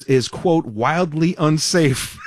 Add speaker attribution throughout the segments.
Speaker 1: is, quote, wildly unsafe.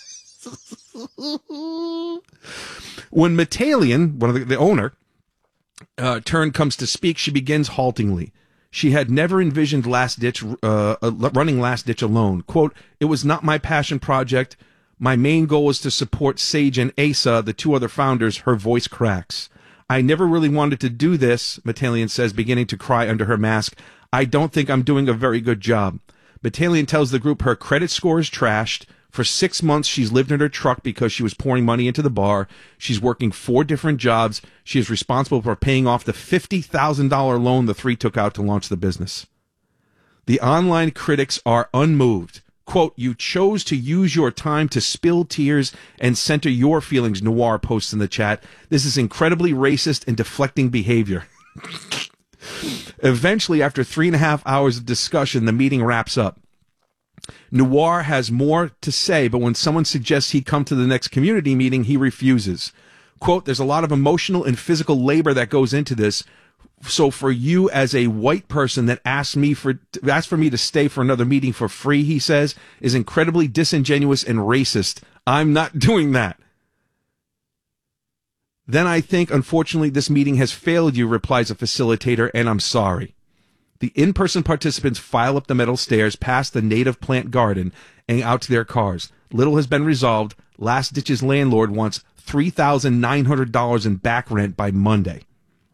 Speaker 1: When Metalian, one of the owner, turn comes to speak, she begins haltingly. She had never envisioned running Last Ditch alone. Quote, it was not my passion project. My main goal was to support Sage and Asa, the two other founders. Her voice cracks. I never really wanted to do this, Metalian says, beginning to cry under her mask. I don't think I'm doing a very good job. Metalian tells the group her credit score is trashed. For 6 months, she's lived in her truck because she was pouring money into the bar. She's working 4 different jobs. She is responsible for paying off the $50,000 loan the three took out to launch the business. The online critics are unmoved. Quote, you chose to use your time to spill tears and center your feelings, Noir posts in the chat. This is incredibly racist and deflecting behavior. Eventually, after 3.5 hours of discussion, the meeting wraps up. Noir has more to say, but when someone suggests he come to the next community meeting, he refuses. Quote, there's a lot of emotional and physical labor that goes into this. So for you as a white person that asked for me to stay for another meeting for free, he says, is incredibly disingenuous and racist. I'm not doing that. Then I think, unfortunately, this meeting has failed you, replies a facilitator, and I'm sorry. The in-person participants file up the metal stairs past the native plant garden and out to their cars. Little has been resolved. Last Ditch's landlord wants $3,900 in back rent by Monday.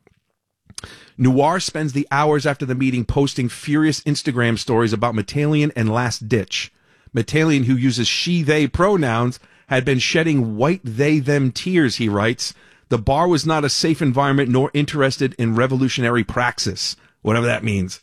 Speaker 1: Noir spends the hours after the meeting posting furious Instagram stories about Metalian and Last Ditch. Metalian, who uses she-they pronouns, had been shedding white they-them tears, he writes. The bar was not a safe environment nor interested in revolutionary praxis, whatever that means.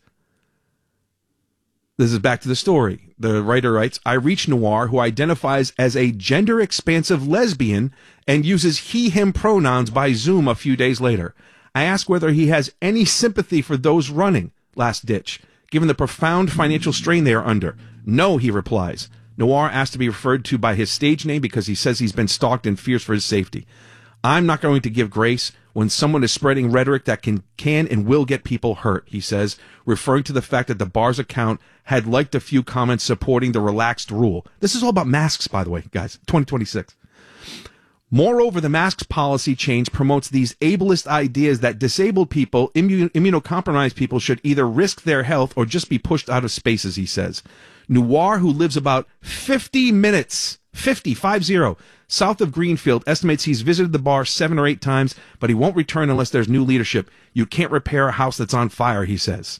Speaker 1: This is back to the story. The writer writes, I reached Noir, who identifies as a gender-expansive lesbian and uses he-him pronouns by Zoom a few days later. I ask whether he has any sympathy for those running Last Ditch, given the profound financial strain they are under. No, he replies. Noir asked to be referred to by his stage name because he says he's been stalked and fears for his safety. I'm not going to give grace when someone is spreading rhetoric that can and will get people hurt, he says, referring to the fact that the bar's account had liked a few comments supporting the relaxed rule. This is all about masks, by the way, guys, 2026. Moreover, the masks policy change promotes these ableist ideas that disabled people, immunocompromised people should either risk their health or just be pushed out of spaces, he says. Noir, who lives about 50 minutes, 50, south of Greenfield, estimates he's visited the bar 7 or 8 times, but he won't return unless there's new leadership. You can't repair a house that's on fire, he says.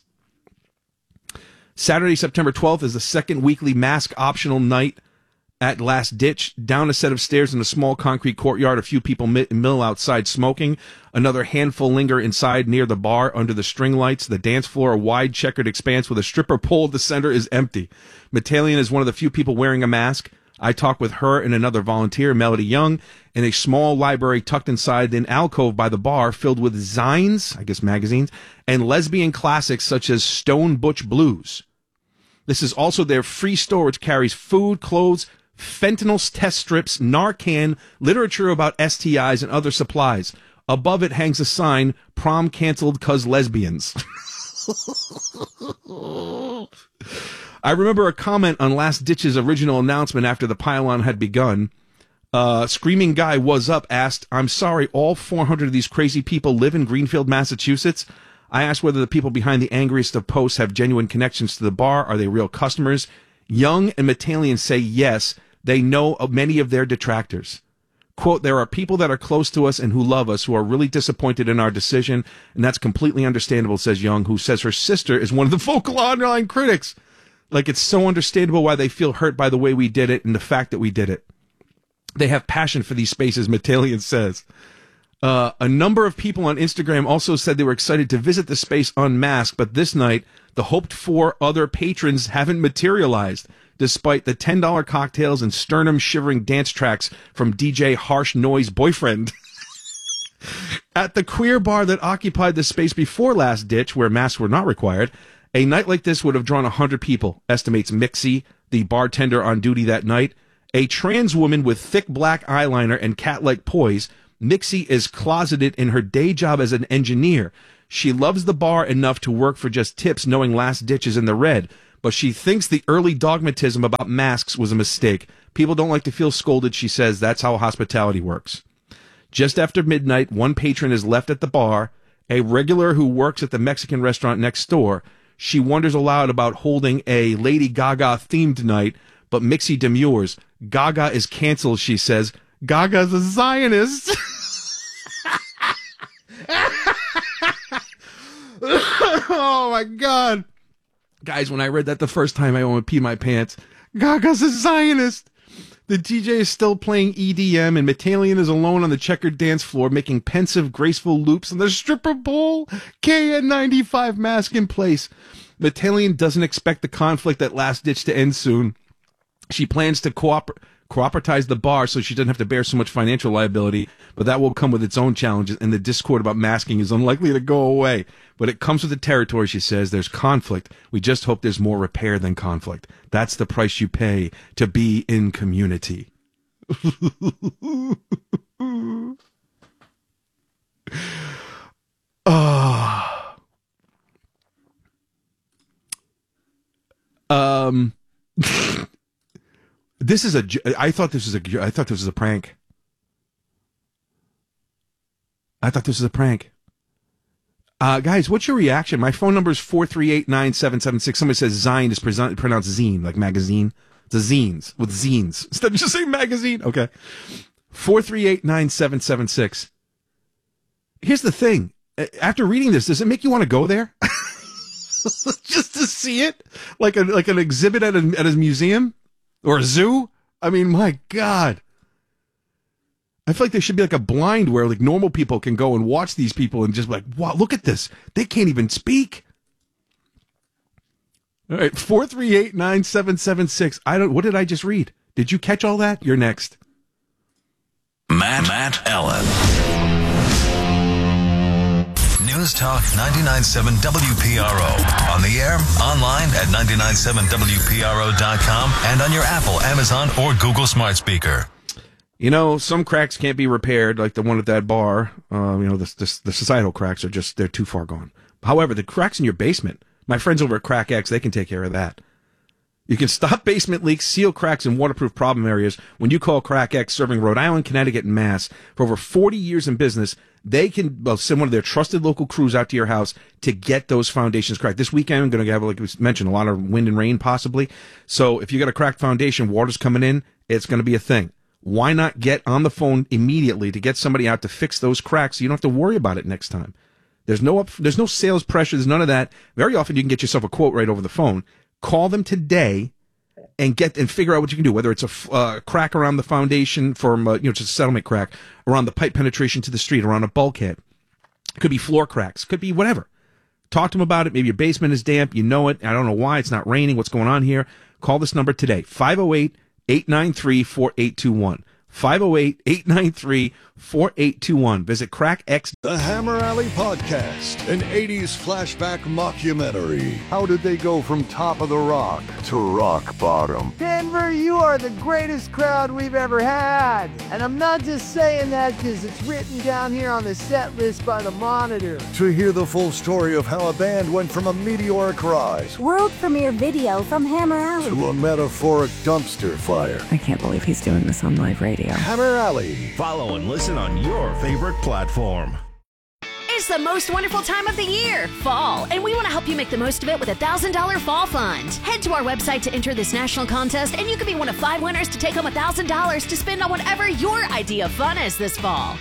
Speaker 1: Saturday, September 12th is the second weekly mask optional night at Last Ditch. Down a set of stairs in a small concrete courtyard, a few people mill outside smoking. Another handful linger inside near the bar under the string lights. The dance floor, a wide checkered expanse with a stripper pole at the center, is empty. Metalian is one of the few people wearing a mask. I talk with her and another volunteer, Melody Young, in a small library tucked inside an alcove by the bar filled with zines, I guess magazines, and lesbian classics such as Stone Butch Blues. This is also their free store, which carries food, clothes, fentanyl test strips, Narcan, literature about STIs, and other supplies. Above it hangs a sign, prom canceled 'cause lesbians. I remember a comment on Last Ditch's original announcement after the pylon had begun. Screaming Guy Was Up asked, I'm sorry, all 400 of these crazy people live in Greenfield, Massachusetts? I asked whether the people behind the angriest of posts have genuine connections to the bar. Are they real customers? Young and Metalian say yes, they know of many of their detractors. Quote, there are people that are close to us and who love us who are really disappointed in our decision, and that's completely understandable, says Young, who says her sister is one of the vocal online critics. Like, it's so understandable why they feel hurt by the way we did it and the fact that we did it. They have passion for these spaces, Metalian says. A number of people on Instagram also said they were excited to visit the space unmasked, but this night, the hoped-for other patrons haven't materialized, despite the $10 cocktails and sternum-shivering dance tracks from DJ Harsh Noise Boyfriend. At the queer bar that occupied the space before Last Ditch, where masks were not required, a night like this would have drawn 100 people, estimates Mixie, the bartender on duty that night. A trans woman with thick black eyeliner and cat-like poise, Mixie is closeted in her day job as an engineer. She loves the bar enough to work for just tips, knowing Last Ditch is in the red, but she thinks the early dogmatism about masks was a mistake. People don't like to feel scolded, she says. That's how hospitality works. Just after midnight, one patron is left at the bar, a regular who works at the Mexican restaurant next door. She wonders aloud about holding a Lady Gaga-themed night, but Mixie demurs. Gaga is canceled, she says. Gaga's a Zionist. Oh, my God. Guys, when I read that the first time, I almost peed my pants. Gaga's a Zionist. The DJ is still playing EDM, and Metalian is alone on the checkered dance floor, making pensive, graceful loops on the stripper pole. KN95 mask in place. Metalian doesn't expect the conflict at Last Ditch to end soon. She plans to cooperatize the bar so she doesn't have to bear so much financial liability, but that will come with its own challenges, and the discord about masking is unlikely to go away. But it comes with the territory, she says. There's conflict. We just hope there's more repair than conflict. That's the price you pay to be in community. This is I thought this was a prank. I thought this was a prank. Guys, what's your reaction? My phone number is 438-9776. Somebody says Zine is pronounced zine, like magazine. It's a zines, with zines. Instead of just saying magazine. Okay. 438-9776. Here's the thing. After reading this, does it make you want to go there? Just to see it? Like an exhibit at a museum? Or a zoo? I mean, my God. I feel like there should be like a blind where like normal people can go and watch these people and just be like, wow, look at this. They can't even speak. All right, 438-9776. What did I just read? Did you catch all that? You're next.
Speaker 2: Matt Ellen. News Talk 99.7 WPRO. On the air, online at 997WPRO.com, and on your Apple, Amazon, or Google smart speaker.
Speaker 1: You know, some cracks can't be repaired, like the one at that bar. The societal cracks are just, they're too far gone. However, the cracks in your basement, my friends over at Crack X, they can take care of that. You can stop basement leaks, seal cracks, and waterproof problem areas when you call Crack X, serving Rhode Island, Connecticut, and Mass. For over 40 years in business, they can send one of their trusted local crews out to your house to get those foundations cracked. This weekend, I'm going to have, like we mentioned, a lot of wind and rain possibly. So if you got a cracked foundation, water's coming in, it's going to be a thing. Why not get on the phone immediately to get somebody out to fix those cracks so you don't have to worry about it next time? There's no sales pressure. There's none of that. Very often you can get yourself a quote right over the phone. Call them today and figure out what you can do, whether it's a crack around the foundation from, just a settlement crack, around the pipe penetration to the street, around a bulkhead. It could be floor cracks. Could be whatever. Talk to them about it. Maybe your basement is damp. You know it. I don't know why. It's not raining. What's going on here? Call this number today. 508-893-4821. 508-893-4821. Visit CrackX.
Speaker 3: The Hammer Alley Podcast, an 80s flashback mockumentary. How did they go from top of the rock to rock bottom?
Speaker 4: Denver, you are the greatest crowd we've ever had. And I'm not just saying that because it's written down here on the set list by the Monitor.
Speaker 3: To hear the full story of how a band went from a meteoric rise,
Speaker 5: world premiere video from Hammer Alley,
Speaker 3: to a metaphoric dumpster fire.
Speaker 6: I can't believe he's doing this on live radio.
Speaker 3: Hammer Alley.
Speaker 7: Follow and listen on your favorite platform.
Speaker 8: It's the most wonderful time of the year, fall, and we want to help you make the most of it with a $1,000 fall fund. Head to our website to enter this national contest, and you could be one of 5 winners to take home $1,000 to spend on whatever your idea of fun is this fall.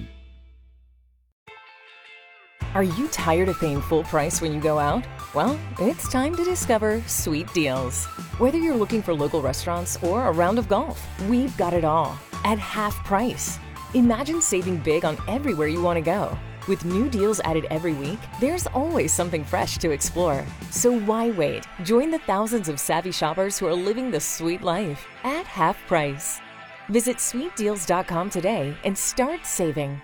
Speaker 6: Are you tired of paying full price when you go out? Well, it's time to discover Sweet Deals. Whether you're looking for local restaurants or a round of golf, we've got it all at half price. Imagine saving big on everywhere you want to go. With new deals added every week, there's always something fresh to explore. So why wait? Join the thousands of savvy shoppers who are living the sweet life at half price. Visit sweetdeals.com today and start saving.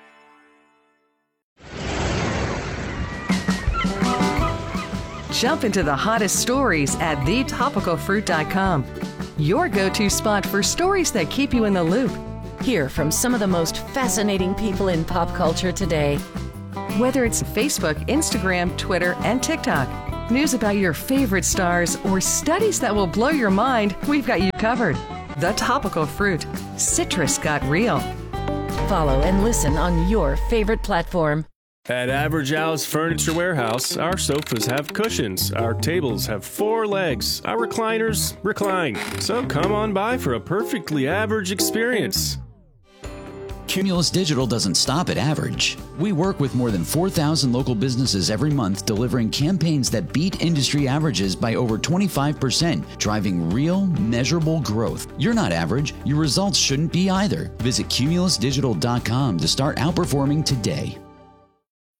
Speaker 9: Jump into the hottest stories at thetopicalfruit.com. Your go-to spot for stories that keep you in the loop. Hear from some of the most fascinating people in pop culture today. Whether it's Facebook, Instagram, Twitter, and TikTok, News about your favorite stars or studies that will blow your mind, we've got you covered. The Topical Fruit. Citrus got real.
Speaker 6: Follow and listen on your favorite platform.
Speaker 10: At Average Al's Furniture Warehouse, our sofas have cushions, our tables have 4 legs, our recliners recline. So come on by for a perfectly average experience.
Speaker 11: Cumulus Digital doesn't stop at average. We work with more than 4,000 local businesses every month, delivering campaigns that beat industry averages by over 25%, driving real, measurable growth. You're not average. Your results shouldn't be either. Visit cumulusdigital.com to start outperforming today.